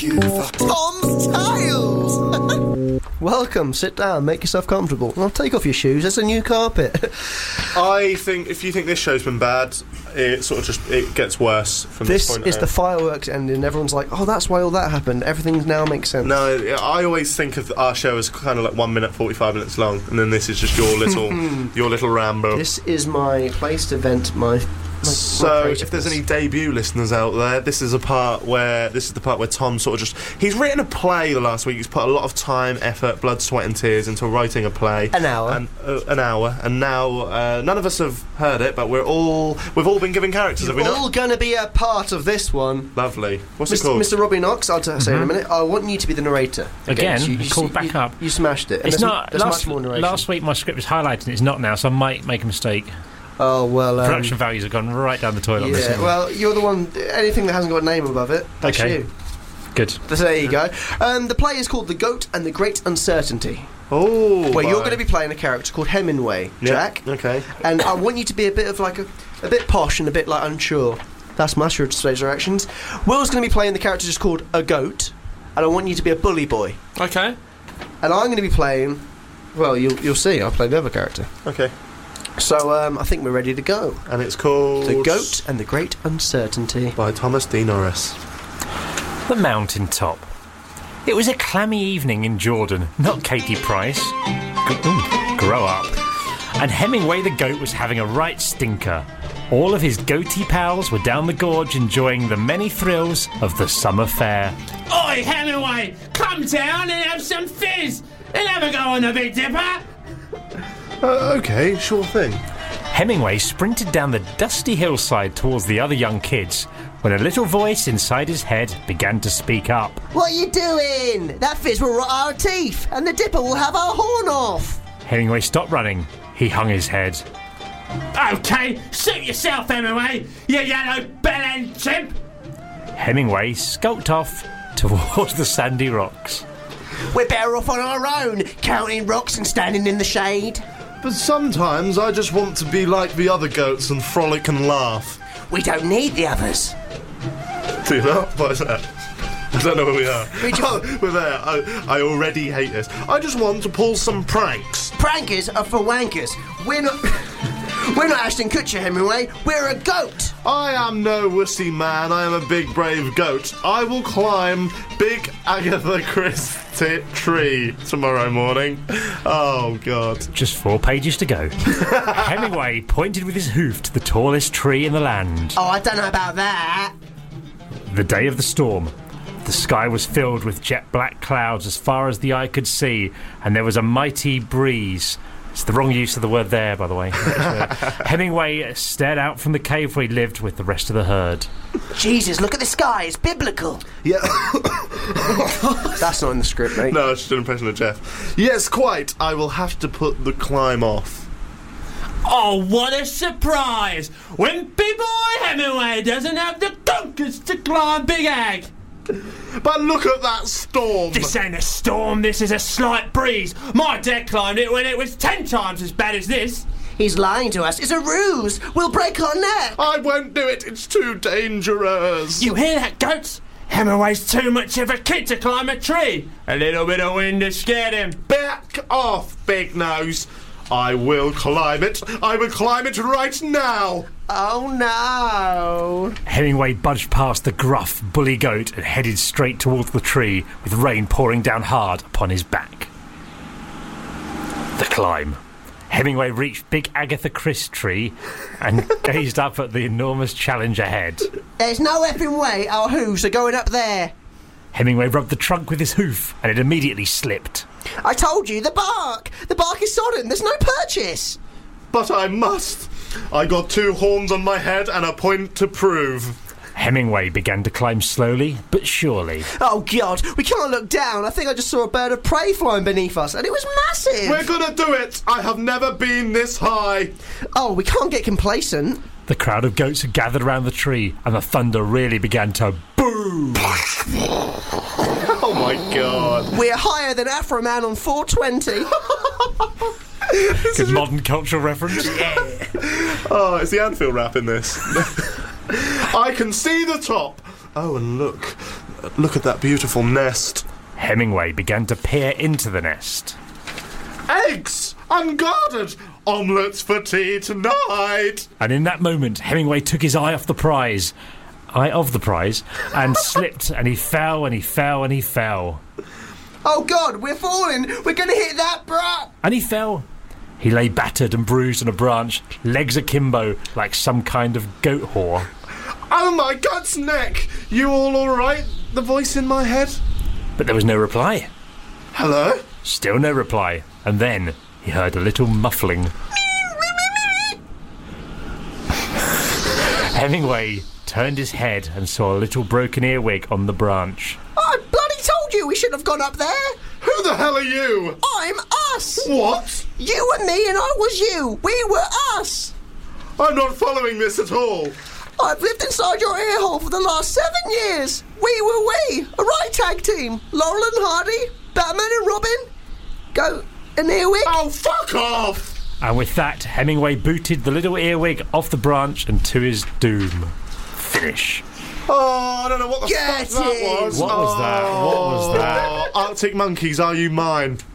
help you for Tom's Tales? Welcome, sit down, make yourself comfortable. I'll take off your shoes, there's a new carpet. I think if you think this show's been bad, it sort of just it gets worse from this point. This is the fireworks ending. Everyone's like, oh, that's why all that happened. Everything now makes sense. No, I always think of our show as kind of like 1 minute 45 minutes long, and then this is just your little ramble. This is my place to vent my So, if there's any debut listeners out there, this is the part where Tom sort of he's written a play the last week. He's put a lot of time, effort, blood, sweat and tears into writing a play. An hour. And now none of us have heard it, but we've all been given characters, have we not? You're all going to be a part of this one. Lovely. What's it called? Mr. Robbie Knox, I'll say in a minute. I want you to be the narrator. Again, so called back up. You smashed it. It's not. There's much more narration. Last week my script was highlighted and it's not now, so I might make a mistake. Oh, well... Production values have gone right down the toilet on this one. Well, you're the one... Anything that hasn't got a name above it, that's you. Good. So there you go. The play is called The Goat and the Great Uncertainty. Oh, where you're going to be playing a character called Hemingway, Jack. Okay. And I want you to be a bit of like a bit posh and a bit like unsure. That's my stage directions. Will's going to be playing the character just called a goat, and I want you to be a bully boy. Okay. And I'm going to be playing... Well, you'll see. I'll play the other character. Okay. So, I think we're ready to go. And it's called... The Goat and the Great Uncertainty. By Thomas D. Norris. The Mountain Top. It was a clammy evening in Jordan, not Katie Price. Grow up. And Hemingway the goat was having a right stinker. All of his goatee pals were down the gorge enjoying the many thrills of the summer fair. Oi, Hemingway, come down and have some fizz and have a go on the Big Dipper. Okay, sure thing. Hemingway sprinted down the dusty hillside towards the other young kids when a little voice inside his head began to speak up. What are you doing? That fizz will rot our teeth, and the dipper will have our horn off. Hemingway stopped running. He hung his head. Okay, suit yourself, Hemingway, you yellow bell-end chimp. Hemingway skulked off towards the sandy rocks. We're better off on our own, counting rocks and standing in the shade. But sometimes I just want to be like the other goats and frolic and laugh. We don't need the others. Do you not? What is that? I don't know where we are. We're there. I already hate this. I just want to pull some pranks. Prankers are for wankers. We're not Ashton Kutcher, Hemingway. We're a goat. I am no wussy man. I am a big, brave goat. I will climb Big Agatha Christie tree tomorrow morning. Oh, God. Just 4 pages to go. Hemingway pointed with his hoof to the tallest tree in the land. Oh, I don't know about that. The day of the storm. The sky was filled with jet-black clouds as far as the eye could see, and there was a mighty breeze. It's the wrong use of the word there, by the way. Hemingway stared out from the cave where he lived with the rest of the herd. Jesus, look at the sky. It's biblical. Yeah. That's not in the script, mate. No, it's just an impression of Jeff. Yes, quite. I will have to put the climb off. Oh, what a surprise! Wimpy boy Hemingway doesn't have the gunkers to climb Big Ag. But look at that storm! This ain't a storm, this is a slight breeze. My dad climbed it when it was 10 times as bad as this. He's lying to us. It's a ruse. We'll break our neck. I won't do it. It's too dangerous. You hear that, goats? Hemingway's too much of a kid to climb a tree. A little bit of wind has scared him. Back off, Big Nose. I will climb it. I will climb it right now. Oh, no. Hemingway budged past the gruff, bully goat and headed straight towards the tree, with rain pouring down hard upon his back. The climb. Hemingway reached Big Agatha Christie tree and gazed up at the enormous challenge ahead. There's no effing way our hooves are going up there. Hemingway rubbed the trunk with his hoof and it immediately slipped. I told you, the bark! The bark is sodden. There's no purchase. But I must. I got 2 horns on my head and a point to prove. Hemingway began to climb slowly but surely. Oh, God, we can't look down. I think I just saw a bird of prey flying beneath us, and it was massive. We're gonna do it. I have never been this high. Oh, we can't get complacent. The crowd of goats had gathered around the tree, and the thunder really began to boom. Oh, my God. We're higher than Afro Man on 420. Good modern cultural reference. Yeah. Oh, it's the Anfield rap in this. I can see the top. Oh, and look. Look at that beautiful nest. Hemingway began to peer into the nest. Eggs! Unguarded! Omelettes for tea tonight! And in that moment, Hemingway took his eye of the prize, and slipped, and he fell, and he fell, and he fell. Oh God, we're falling! We're gonna hit that brat! And he fell. He lay battered and bruised on a branch, legs akimbo, like some kind of goat whore. Oh my God's neck! You all alright? The voice in my head? But there was no reply. Hello? Still no reply. And then he heard a little muffling. Hemingway turned his head and saw a little broken earwig on the branch. I bloody told you we should have gone up there! Who the hell are you? I'm us! What? You and me and I was you! We were us! I'm not following this at all. I've lived inside your ear hole for the last 7 years! We were we! A right tag team! Laurel and Hardy, Batman and Robin, Goat and Earwig. Oh, fuck off! And with that, Hemingway booted the little earwig off the branch and to his doom. Finish. Oh, I don't know what the Get fuck that in. was. What was that? What was that? Arctic Monkeys, Are You Mine?